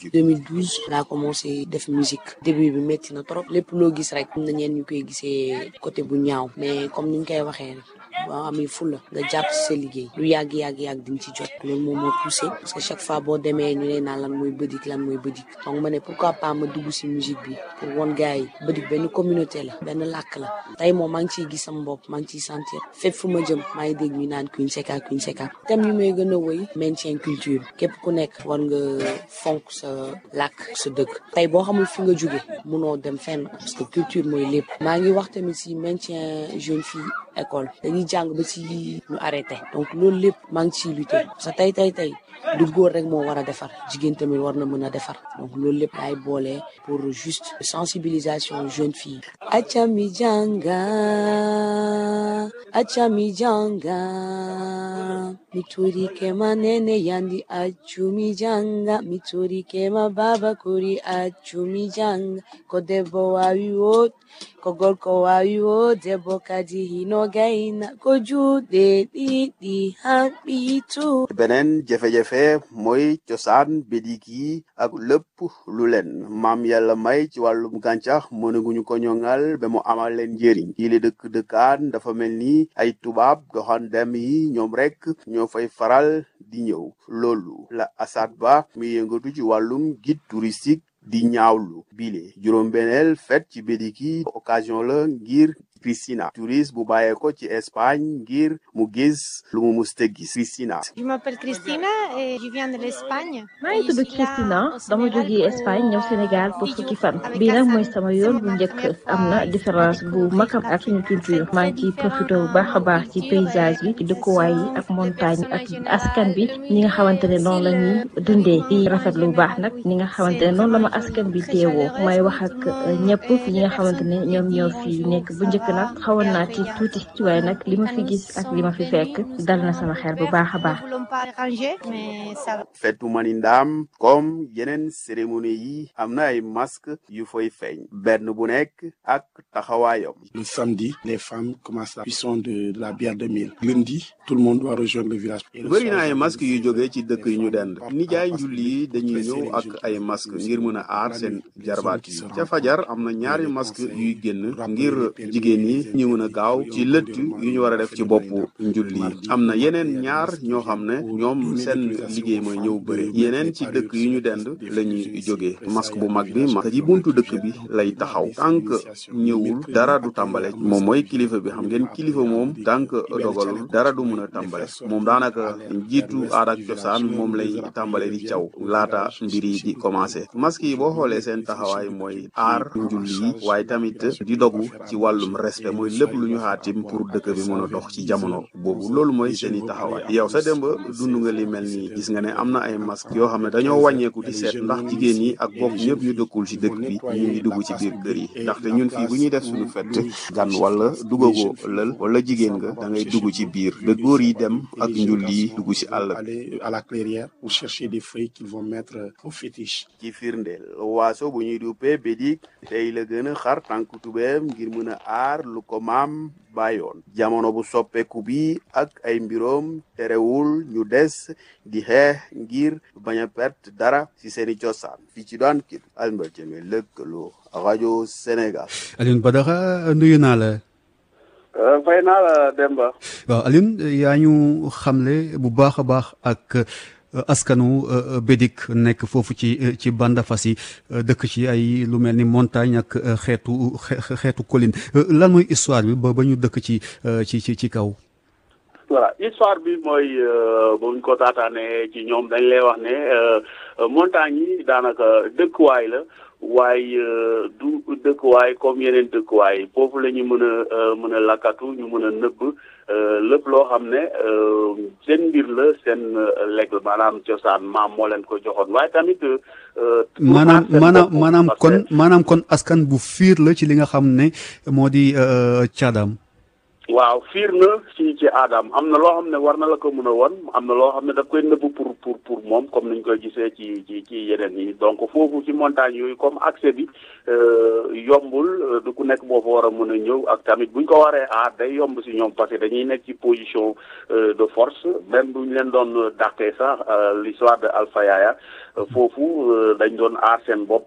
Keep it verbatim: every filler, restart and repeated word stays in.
culture. deux mille douze laa commencé def musique début bi métti na trop lépp loo gis rek am na ñeen ñu koy gisee côté bu ñaaw mais comme ni ñu koy waxee rek boo amee fulla nga jàpp ci sa liggéey lu yàgg yàgg yàgg di nga ci jot loolu moom moo poussé parce que chaque fois boo demee ñu ne naan lan mooy bëdik lan mooy bëdik donc ma ne pourquoi pas ma dugg ci musique bi pour won gars yi bëdik benn communauté la benn làkk la tey moom maa ngi ciy gis sama bopp maa ngi ciy sentir fépp fu ma jëm maa ngi dégg ñu naan Queen Seka Queen Seka thème yu may gën a woy maintien culture képp ku nekk war nga fonk sa làkk sa dëkk tey boo xamul fi nga jóge munoo dem fenn parce que culture mooy lépp maa ngi wax tamit ci maintien jeune fille école dañuy jàng ba ci ñu arrêté donc loolu lépp maa ngi ciy lutter parce que tey tey tey du góor rek moo war a defar jigéen tamit war na mën a defar donc loolu lépp laay boole pour juste sensibilisation jeune fille aca mi jànga aca mi jànga mituri kema nene yandi acu mi jànga mituri kema baba kuri acu mi jànga ko debbo wawi wot ko gorko wawi wot debbo kadi hino gayna ko juuɗe ɗiɗi haɓitu. beneen jafe-jafe mooy cosaan bédik yi ak lépp lu leen maam yàlla may ci wàllum gàncax mënaguñu ko ñoŋal ba mu amal leen njëriñ yi li dëkk dëkkaan dafa mel ni ay tubaab doxandem yi ñoom rek ñoo fay faral di ñëw loolu la Assad Ba mi yëngatu ci wàllum guide touristique di ñaawlu bile juróom-benneel fête ci bédik yi occasion la ngir Cristina touriste bu bàyyeeko ci Espagne ngir mu gis lu mu musta gis Cristina. Je m'appelle Cristina et je viens de l'Espagne. maa ngi tudd Cristina dama jógee Espagne ñëw Sénégal pour fukki fan bii nag mooy sama yoon bu njëkk am na différence bu mag ak suñu culture maa ngi ciy profité bu baax a baax ci paysage yi ci dëkkuwaay yi ak montagne ak askan bi ñi nga xamante ne noonu la ñuy dundee di rafetlu bu baax nag ñi nga xamante ne noonu la ma askan bi teewoo may wax ak ñëpp ñi nga xamante ne ñoom ñoo fi nekk bu njëkk nag xawoon naa ci tuuti ci waaye nag li ma fi gis ak li ma fi fekk dal na sama xel bu baax a baax. fetu Manindaam comme yeneen cérémonie yi am na ay masque yu fay feeñ benn bu nekk ak taxawaayam. Le samedi, les femmes commencent la cuisson de, de la bière de mil. Lundi, tout le monde doit rejoindre le village. bëri na ay masque yu jógee ci dëkk yi ñu dend nijaay njulli yi dañuy ñëw ak ay masque ngir mën a aar seen jarbaat yi ca fajar am na ñaari masque yuy génn ngir jigéen yi ñu mën a gaaw ci lëtt yu ñu war a def ci boppu njulli yi am na yeneen ñaar ñoo xam ne ñoom seen liggéey mooy ñëw bëri yeneen ci dëkk yu ñu dend la ñuy jógee masque bu mag bi masque ci buntu dëkk bi lay taxaw tànk ñëwul dara du tàmbale moom mooy kilifa bi xam ngeen kilifa moom tànk dogalul dara du mën a tàmbale moom daanaka njiitu aada ak cosaan moom lay tàmbale di caw laata mbir yi di commencé masque yi boo xoolee seen taxawaay mooy aar njulli yi waaye tamit di dogu ci wàllum respect mooy lépp lu ñu xaatim pour dëkk bi mën a dox ci jamono boobu loolu mooy seeni taxawaay yow sa démb dund nga li mel nii gis nga ne am na ay masque yoo xam ne dañoo wàññeeku di seet ndax jigéen ñi ak bokk ñëpp ñu dëkkul ci dëkk bi ñu ngi dugg ci biir kër yi ndaxte ñun fii bu ñuy def suñu fett gan wala duggagoo lël wala jigéen nga da ngay dugg ci biir ba góor yi dem ak njulli yi dugg ci àll aller à la clairière pour chercher des feuilles qu'ils vont mettre au fétiche. ci firndeel waaso bu ñuy duppee bédik tey la gën a xar tànk tubeem ngir mën a aar lu ko maam bàyyoon jamono bu soppeeku bi ak ay mbiroom terewul ñu des di xeex ngir bañ a perte dara ci seeni cosaan fii ci daan kii Alioune Thiamé lëkkaloo rajo Sénégal. Alioune Badara nuyu naa la. fay naa la Demba. waaw Alioune yaa ñu xamle bu baax a baax ak. askanu bédik nekk foofu ci ci Bandafassi dëkk ci ay lu mel ni montagne ak xeetu xeetu colline lan mooy histoire bi ba ba ñu dëkk ci ci ci ci kaw. voilà histoire bi mooy buñ ko taataane ci ñoom dañ lay wax ne montagne yi daanaka dëkkuwaay la waaye du dëkkuwaay comme yeneen dëkkuwaay foofu la ñu mën a mën a lakkatu ñu mën a nëbb lépp loo xam ne seen mbir la seen lekk maanaam cosaan maam moo leen ko joxoon waaye tamit. maanaam maanaam maanaam kon maanaam kon askan bu fiir la ci li nga xam ne moo di caadaam. waaw fiir na ci ci aadam am na loo xam ne war na la ko mën a won am na loo xam ne daf koy nëbb pour pour pour moom comme niñ koy gisee ci ci ci yeneen yi donc foofu ci montagne yooyu comme accès bi yombul du ku nekk moo fa war a mën a ñëw ak tamit buñ ko waree aar day yomb si ñoom parce que dañuy nekk ci position de force même buñ leen doon dàqee sax l'histoire de Alpha Yaya foofu dañ doon aar seen bopp